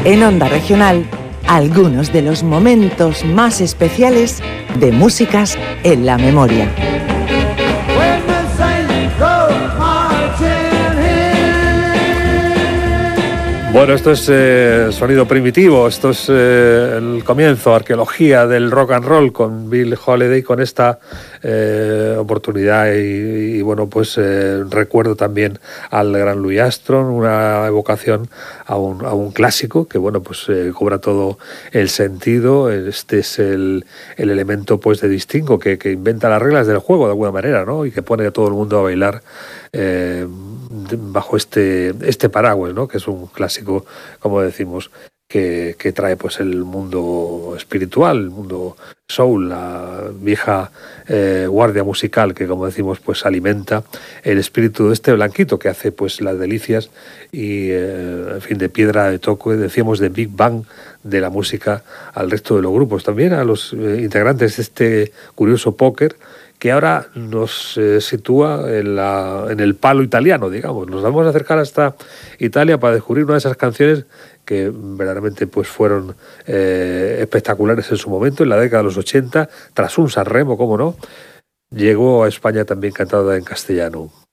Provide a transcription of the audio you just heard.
En Onda Regional, algunos de los momentos más especiales de Músicas en la Memoria. Bueno, esto es sonido primitivo, esto es el comienzo, arqueología del rock and roll con Bill Holiday, con esta oportunidad y bueno, pues recuerdo también al gran Louis Armstrong, una evocación a un clásico que bueno, pues cobra todo el sentido. Este es el elemento pues de distingo que inventa las reglas del juego de alguna manera, ¿no? Y que pone a todo el mundo a bailar bajo este paraguas, ¿no? Que es un clásico, como decimos, que trae pues el mundo espiritual, el mundo soul, la vieja guardia musical que, como decimos, pues alimenta el espíritu de este blanquito que hace pues las delicias y en fin, de piedra de toque, decíamos, de Big Bang de la música al resto de los grupos, también a los integrantes de este curioso póker que ahora nos sitúa en el palo italiano, digamos. Nos vamos a acercar hasta Italia para descubrir una de esas canciones que verdaderamente pues fueron espectaculares en su momento, en la década de los 80, tras un Sanremo, cómo no, llegó a España también cantada en castellano.